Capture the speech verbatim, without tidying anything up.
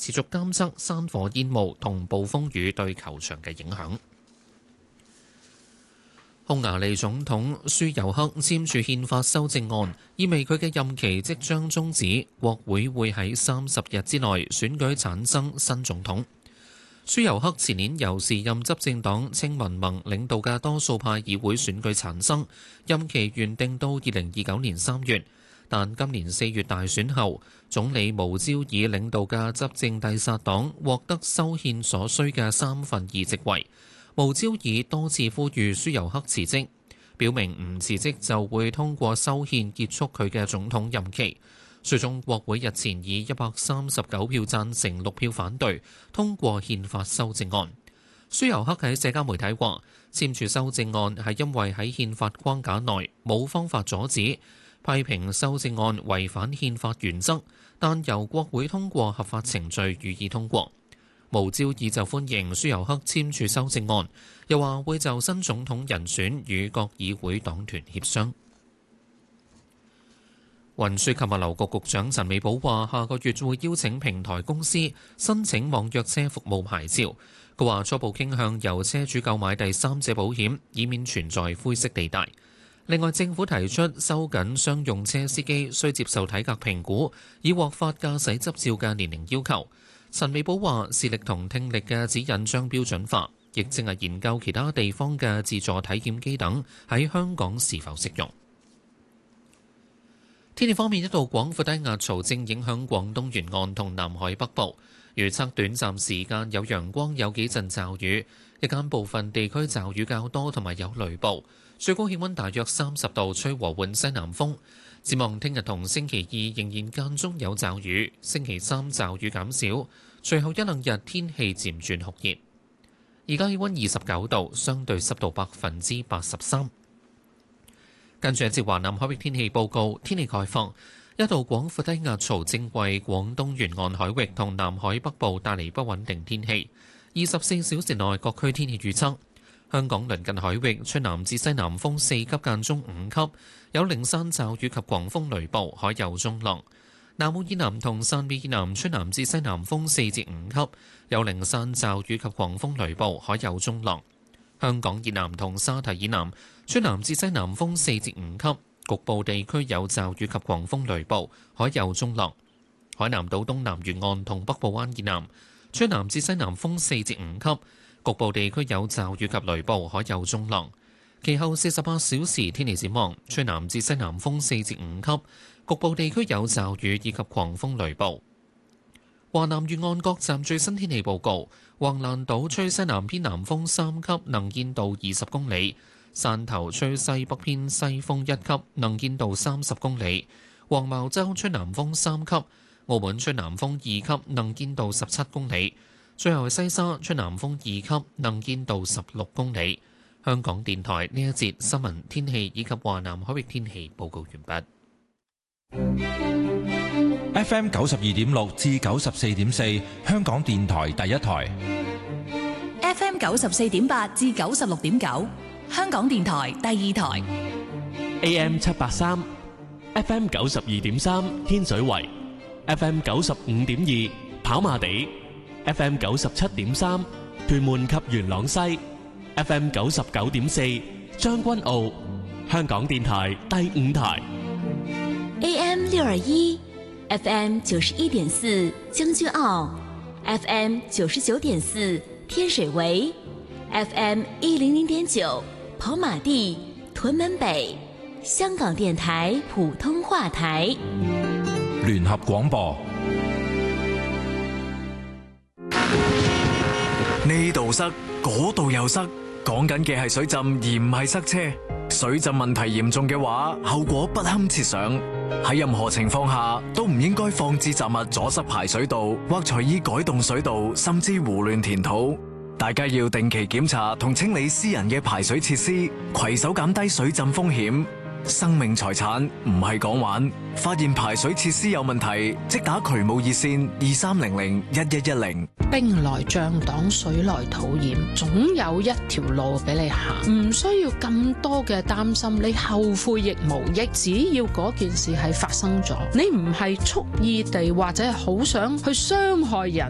持續監測山火煙霧同暴風雨對球場嘅影響。匈牙利總統舒尤克簽署憲法修正案，意味佢嘅任期即將終止，國會會喺三十日之內選舉產生新總統。舒尤克前年由時任執政黨青民盟領導嘅多數派議會選舉產生，任期原定到二零二九年三月，但今年四月大選後，總理無焦爾領導嘅執政蒂薩黨獲得修憲所需嘅三分二席位。無焦爾多次呼籲舒尤克辭職，表明唔辭職就會通過修憲結束佢嘅總統任期。最終國會日前以一百三十九票贊成、六票反對通過憲法修正案。舒尤克喺社交媒體話，簽署修正案係因為喺憲法框架內冇方法阻止，批評修正案違反憲法原則，但由國會通過合法程序予以通過。無焦爾就歡迎舒尤克簽署修正案，又話會就新總統人選與各議會黨團協商。運輸及物流局局長陳美寶話：下個月會邀請平台公司申請網約車服務牌照。佢話初步傾向由車主購買第三者保險，以免存在灰色地帶。另外，政府提出收緊商用車司機需接受體格評估，以獲發駕駛執照嘅年齡要求。陳美寶話：視力同聽力嘅指引將標準化，亦正係研究其他地方嘅自助體驗機等喺香港是否適用。天氣方面，一道廣闊低壓槽正影響廣東沿岸同南海北部，預測短暫時間有陽光，有幾陣驟雨，日間部分地區驟雨較多，同埋有雷暴，最高氣溫大約三十度，吹和緩西南風。展望聽日同星期二仍然間中有驟雨，星期三驟雨減少，隨後一兩日天氣漸轉酷熱。而家氣溫二十九度，相對濕度百分之八十三。跟住一節華南海域天氣報告，天氣概況，一道廣闊低壓槽正為廣東沿岸海域同南海北部帶嚟不穩定天氣。二十四小時內各區天氣預測：香港鄰近海域吹南至西南風四級間中五級，有零散驟雨及狂風雷暴，海有中浪。南澳以南同汕尾以南吹南至西南風四至五級，有零散驟雨及狂風雷暴，海有中浪。香港以南同沙堤以南吹南至西南風四至五級，局部地區有驟雨及狂風雷暴，海有中浪。海南島東南沿岸同北部灣以南吹南至西南風四至五級，局部地區有驟雨及雷暴，海有中浪。其後四十八小時天氣展望，吹南至西南風四至五級，局部地區有驟雨以及狂風雷暴。華南沿岸各站最新天氣報告：橫瀾島吹西南偏南風三級，能見度二十公里；汕頭吹西北偏西風一級，能見度三十公里；黃茅洲吹南風三級；澳門吹南風二級，能見度十七公里；最後係西沙吹南風二級，能見度十六公里。香港電台呢一節新聞天氣以及華南海域天氣報告完畢。 F M 九十二點六至九十四點四，香港電台第一台。 F M 九十四點八至九十六點九，香港電台第二台。 A M 七八三，F M 九十二點三，天水圍；F M 九十五點二，跑馬地；F M 九十七點三，屯門及元朗西；F M 九十九點四，將軍澳。香港電台第五台。 A M 六二一，F M 九十一點四，將軍澳；F M 九十九點四，天水圍；F M 一零零點九，跑馬地、屯門北。香港電台普通話台。 聯合廣播。 呢度塞，嗰度又塞，講緊嘅係水浸而唔係塞車。水浸問題嚴重嘅話，後果不堪設想。喺任何情況下都唔應該放置雜物阻塞排水道，或隨意改動水道，甚至胡亂填土。大家要定期檢查同清理私人嘅排水設施，攜手減低水浸風險。生命財產唔係講玩，發現排水設施有問題，即打渠務熱線二三零零一一一零。 兵來將擋，水來土掩，總有一條路俾你行，唔需要咁多嘅擔心，你後悔亦無益。只要嗰件事係發生咗，你唔係蓄意地或者係好想去傷害人